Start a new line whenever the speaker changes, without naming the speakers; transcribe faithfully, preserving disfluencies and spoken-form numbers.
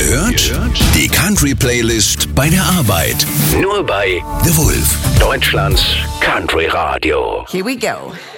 gehört? Die Country-Playlist bei der Arbeit. Nur bei The Wolf, Deutschlands Country Radio.
Here we go.